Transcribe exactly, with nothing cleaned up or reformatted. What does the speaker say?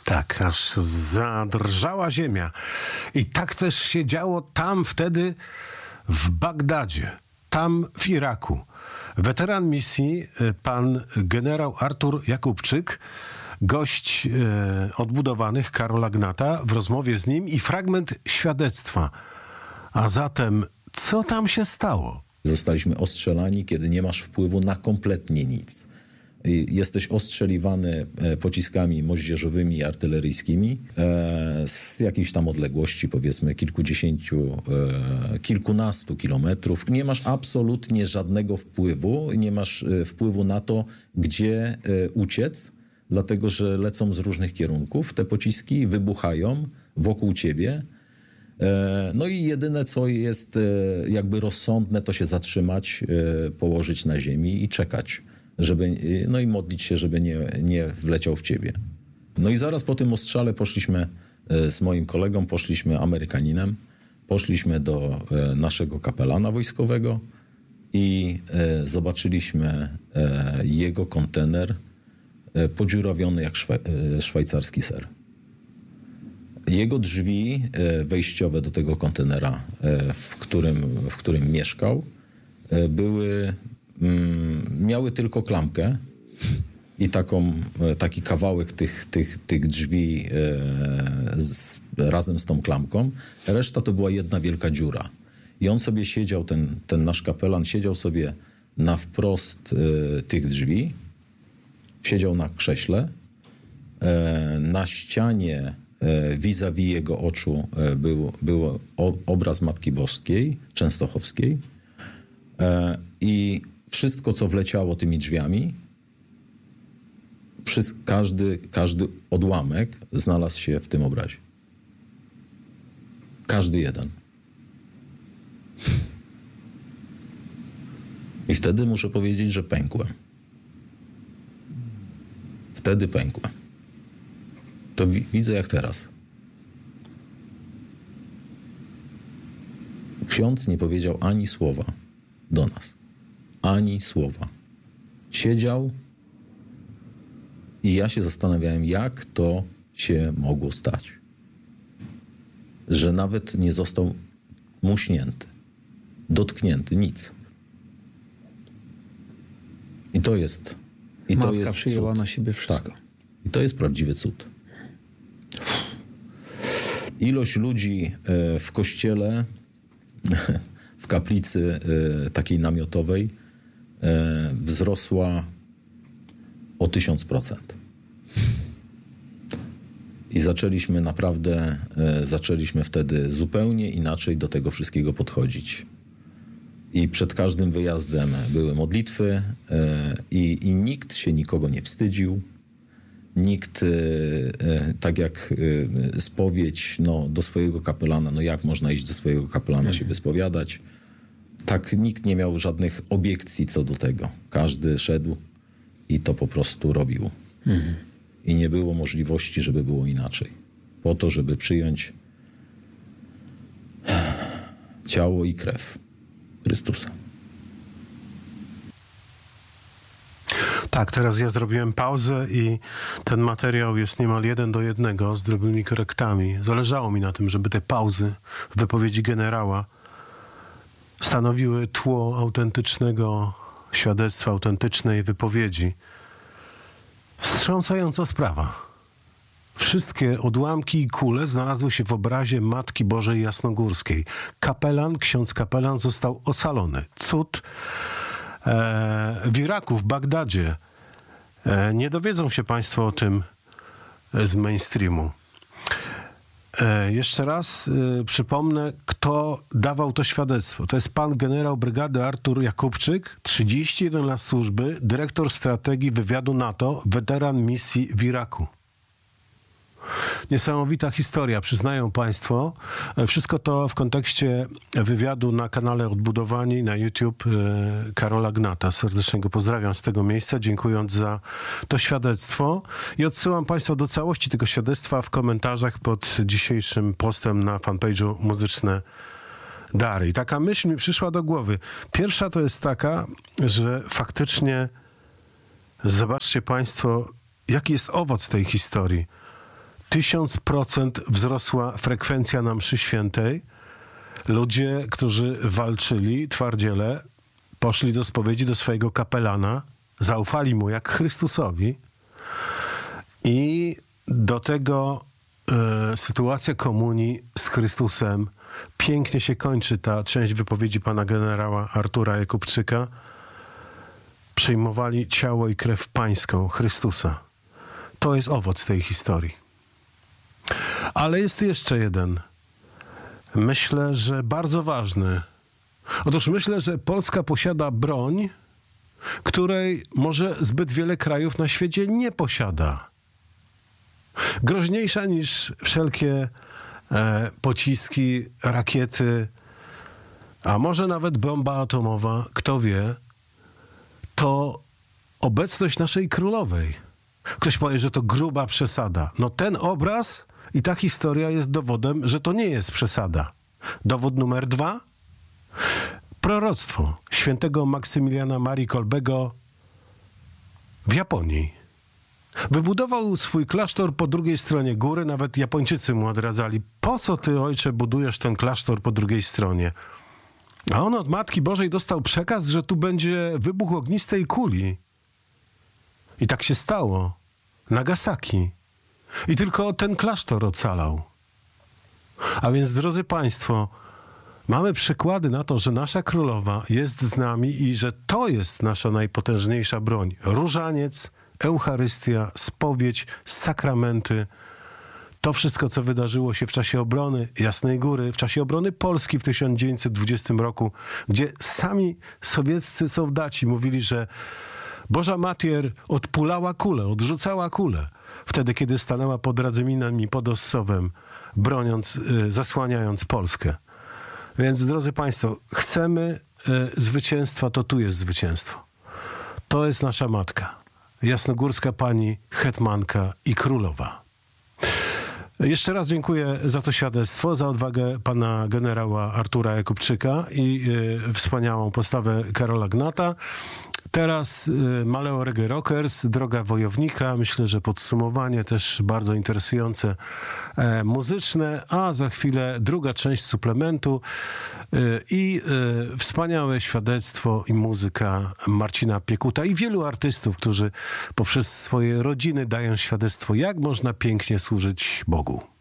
Tak, aż zadrżała ziemia. I tak też się działo tam wtedy w Bagdadzie, tam w Iraku. Weteran misji, pan generał Artur Jakubczyk, gość e, odbudowanych Karola Gnata, w rozmowie z nim i fragment świadectwa. A zatem, co tam się stało? Zostaliśmy ostrzelani, kiedy nie masz wpływu na kompletnie nic. Jesteś ostrzeliwany pociskami moździerzowymi i artyleryjskimi z jakiejś tam odległości, powiedzmy kilkudziesięciu, kilkunastu kilometrów. Nie masz absolutnie żadnego wpływu, nie masz wpływu na to, gdzie uciec, dlatego że lecą z różnych kierunków. Te pociski wybuchają wokół ciebie. No i jedyne, co jest jakby rozsądne, to się zatrzymać, położyć na ziemi i czekać. Żeby, no i modlić się, żeby nie, nie wleciał w ciebie. No i zaraz po tym ostrzale poszliśmy z moim kolegą, poszliśmy Amerykaninem, poszliśmy do naszego kapelana wojskowego i zobaczyliśmy jego kontener podziurawiony jak szwe, szwajcarski ser. Jego drzwi wejściowe do tego kontenera, w którym, w którym mieszkał, były... miały tylko klamkę i taką, taki kawałek tych, tych, tych drzwi e, z, razem z tą klamką. Reszta to była jedna wielka dziura. I on sobie siedział, ten, ten nasz kapelan siedział sobie na wprost e, tych drzwi, siedział na krześle. E, na ścianie e, vis-a-vis jego oczu e, był, był o, obraz Matki Boskiej, Częstochowskiej. E, I wszystko, co wleciało tymi drzwiami, wszystko, każdy, każdy odłamek znalazł się w tym obrazie. Każdy jeden. I wtedy muszę powiedzieć, że pękłem. Wtedy pękłem. To wi- widzę jak teraz. Ksiądz nie powiedział ani słowa do nas. Ani słowa. Siedział i ja się zastanawiałem, jak to się mogło stać. Że nawet nie został muśnięty, dotknięty, nic. I to jest... I Matka to jest przyjęła cud. na siebie wszystko. Tak. I to jest prawdziwy cud. Ilość ludzi w kościele, w kaplicy takiej namiotowej wzrosła o tysiąc procent. I zaczęliśmy naprawdę, zaczęliśmy wtedy zupełnie inaczej do tego wszystkiego podchodzić. I przed każdym wyjazdem były modlitwy i, i nikt się nikogo nie wstydził. Nikt, tak jak spowiedź no, do swojego kapelana, no jak można iść do swojego kapelana się wyspowiadać, tak nikt nie miał żadnych obiekcji co do tego. Każdy szedł i to po prostu robił. Mhm. I nie było możliwości, żeby było inaczej. Po to, żeby przyjąć ciało i krew Chrystusa. Tak, teraz ja zrobiłem pauzę i ten materiał jest niemal jeden do jednego z drobnymi korektami. Zależało mi na tym, żeby te pauzy w wypowiedzi generała stanowiły tło autentycznego świadectwa, autentycznej wypowiedzi. Wstrząsająca sprawa. Wszystkie odłamki i kule znalazły się w obrazie Matki Bożej Jasnogórskiej. Kapelan, ksiądz kapelan został ocalony. Cud e, w Iraku, w Bagdadzie. E, nie dowiedzą się państwo o tym z mainstreamu. E, jeszcze raz e, przypomnę, kto dawał to świadectwo. To jest pan generał brygady Artur Jakubczyk, trzydzieści jeden lat służby, dyrektor strategii wywiadu NATO, weteran misji w Iraku. Niesamowita historia, przyznają państwo. Wszystko to w kontekście wywiadu na kanale Odbudowani na YouTube Karola Gnata. Serdecznie go pozdrawiam z tego miejsca, dziękując za to świadectwo. I odsyłam państwa do całości tego świadectwa w komentarzach pod dzisiejszym postem na fanpage'u Muzyczne Dary. I taka myśl mi przyszła do głowy. Pierwsza to jest taka, że faktycznie zobaczcie państwo, jaki jest owoc tej historii. Tysiąc procent wzrosła frekwencja na mszy świętej. Ludzie, którzy walczyli, twardziele, poszli do spowiedzi do swojego kapelana, zaufali mu jak Chrystusowi i do tego e, sytuacja komunii z Chrystusem pięknie się kończy. Ta część wypowiedzi pana generała Artura Jakubczyka. Przyjmowali ciało i krew pańską Chrystusa. To jest owoc tej historii. Ale jest jeszcze jeden. Myślę, że bardzo ważny. Otóż myślę, że Polska posiada broń, której może zbyt wiele krajów na świecie nie posiada. Groźniejsza niż wszelkie e, pociski, rakiety, a może nawet bomba atomowa, kto wie, to obecność naszej królowej. Ktoś powie, że to gruba przesada. No ten obraz i ta historia jest dowodem, że to nie jest przesada. Dowód numer dwa. Proroctwo świętego Maksymiliana Marii Kolbego w Japonii. Wybudował swój klasztor po drugiej stronie góry. Nawet Japończycy mu odradzali. Po co ty, ojcze, budujesz ten klasztor po drugiej stronie? A on od Matki Bożej dostał przekaz, że tu będzie wybuch ognistej kuli. I tak się stało. Nagasaki. I tylko ten klasztor ocalał. A więc, drodzy Państwo, mamy przykłady na to, że nasza królowa jest z nami i że to jest nasza najpotężniejsza broń. Różaniec, Eucharystia, spowiedź, sakramenty. To wszystko, co wydarzyło się w czasie obrony Jasnej Góry, w czasie obrony Polski w tysiąc dziewięćset dwudziestym roku, gdzie sami sowieccy soldaci mówili, że Boża Matier odpulała kulę, odrzucała kulę. Wtedy, kiedy stanęła pod Radzyminem i pod Ossowem, broniąc, y, zasłaniając Polskę. Więc, drodzy Państwo, chcemy y, zwycięstwa, to tu jest zwycięstwo. To jest nasza matka. Jasnogórska pani, hetmanka i królowa. Jeszcze raz dziękuję za to świadectwo, za odwagę pana generała Artura Jakubczyka i y, wspaniałą postawę Karola Gnata. Teraz y, Maleo Reggae Rockers, Droga Wojownika. Myślę, że podsumowanie też bardzo interesujące, e, muzyczne, a za chwilę druga część suplementu y, i y, wspaniałe świadectwo i muzyka Marcina Piekuta i wielu artystów, którzy poprzez swoje rodziny dają świadectwo, jak można pięknie służyć Bogu.